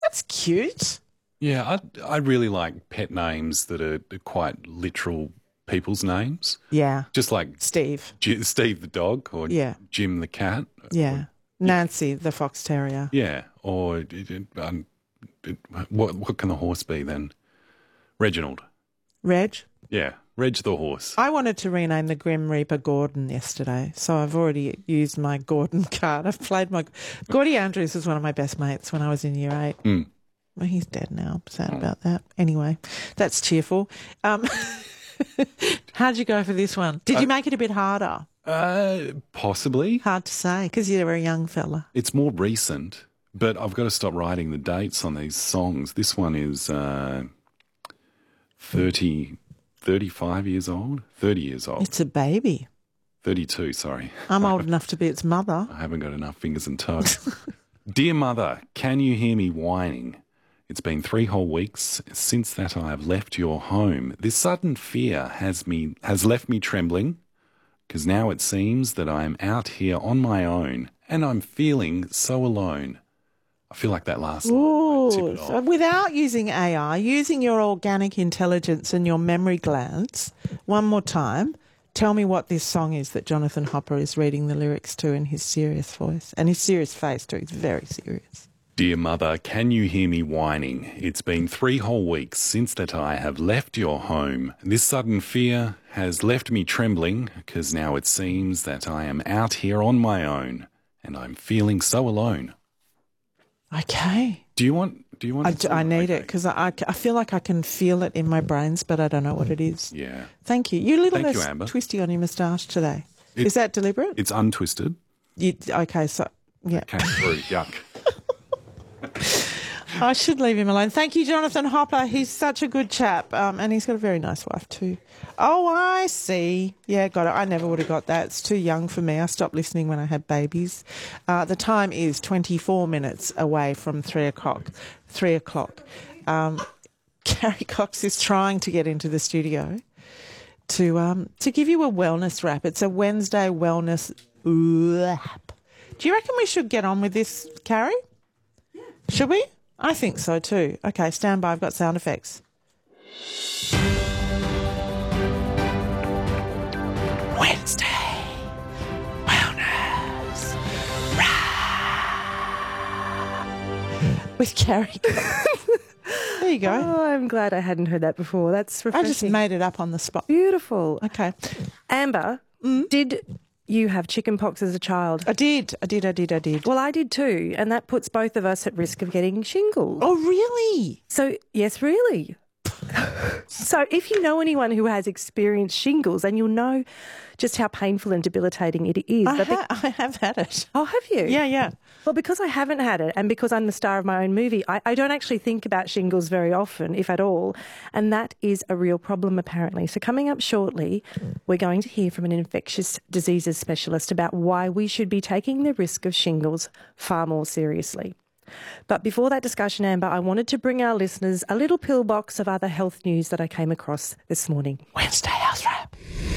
That's cute. Yeah, I really like pet names that are quite literal people's names. Yeah. Just like Steve. Steve the dog or Jim the cat. Yeah. Nancy the fox terrier. Yeah. Or what can the horse be then? Reginald. Reg? Yeah. Reg the horse. I wanted to rename the Grim Reaper Gordon yesterday, so I've already used my Gordon card. I've played my... Gordy Andrews was one of my best mates when I was in year 8. Mm. Well, he's dead now. Sad about that. Anyway, that's cheerful. How'd you go for this one? Did you make it a bit harder? Possibly. Hard to say because you were a young fella. It's more recent, but I've got to stop writing the dates on these songs. This one is 35 years old, 30 years old. It's a baby. 32, sorry. I'm old enough to be its mother. I haven't got enough fingers and toes. Dear mother, can you hear me whining? It's been 3 whole weeks since that I have left your home. This sudden fear has left me trembling, because now it seems that I am out here on my own and I'm feeling so alone. I feel like that last line. Ooh, so without using AI, using your organic intelligence and your memory glands, one more time, tell me what this song is that Jonathan Hopper is reading the lyrics to in his serious voice and his serious face too. He's very serious. Dear mother, can you hear me whining? It's been 3 whole weeks since that I have left your home. This sudden fear has left me trembling, because now it seems that I am out here on my own and I'm feeling so alone. Okay. Do you want I need it because I feel like I can feel it in my brains, but I don't know what it is. Yeah. Thank you. You're a little Thank less you, Amber. twisty on your moustache today. Is that deliberate? It's untwisted. Okay, so, yeah. Came through. Yuck. I should leave him alone. Thank you, Jonathan Hopper. He's such a good chap, and he's got a very nice wife too. Oh, I see. Yeah, got it. I never would have got that. It's too young for me. I stopped listening when I had babies. The time is 24 minutes away from 3 o'clock. 3 o'clock. Carrie Cox is trying to get into the studio to give you a wellness wrap. It's a Wednesday wellness wrap. Do you reckon we should get on with this, Carrie? Yeah. Should we? I think so too. Okay, stand by. I've got sound effects. Wednesday Wellness Wrap with Carrie. There you go. Oh, I'm glad I hadn't heard that before. That's refreshing. I just made it up on the spot. Beautiful. Okay. Amber, did you have chicken pox as a child? I did. Well, I did too, and that puts both of us at risk of getting shingles. Oh, really? So, yes, really. So if you know anyone who has experienced shingles, then you'll know just how painful and debilitating it is. I have had it. Oh, have you? Yeah. Well, because I haven't had it and because I'm the star of my own movie, I don't actually think about shingles very often, if at all, and that is a real problem apparently. So coming up shortly, we're going to hear from an infectious diseases specialist about why we should be taking the risk of shingles far more seriously. But before that discussion, Amber, I wanted to bring our listeners a little pillbox of other health news that I came across this morning. Wednesday House Wrap.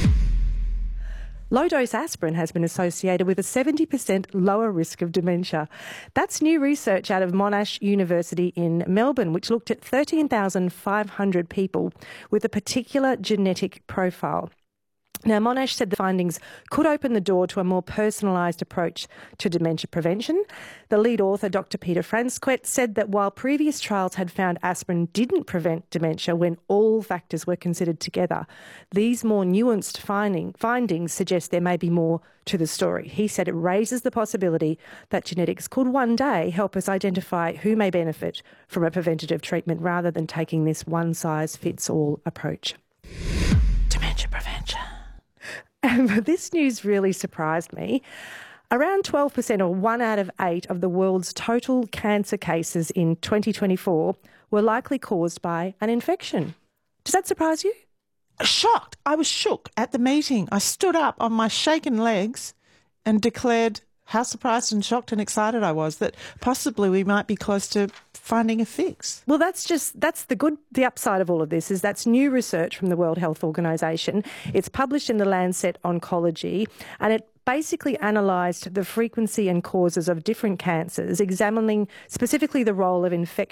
Low-dose aspirin has been associated with a 70% lower risk of dementia. That's new research out of Monash University in Melbourne, which looked at 13,500 people with a particular genetic profile. Now, Monash said the findings could open the door to a more personalised approach to dementia prevention. The lead author, Dr. Peter Franzquet, said that while previous trials had found aspirin didn't prevent dementia when all factors were considered together, these more nuanced findings suggest there may be more to the story. He said it raises the possibility that genetics could one day help us identify who may benefit from a preventative treatment rather than taking this one-size-fits-all approach. Dementia prevention. And this news really surprised me. Around 12%, or 1 out of 8 of the world's total cancer cases in 2024 were likely caused by an infection. Does that surprise you? Shocked. I was shook at the meeting. I stood up on my shaken legs and declared how surprised and shocked and excited I was that possibly we might be close to finding a fix. Well, that's the upside of all of this is that's new research from the World Health Organization. It's published in the Lancet Oncology, and it basically analysed the frequency and causes of different cancers, examining specifically the role of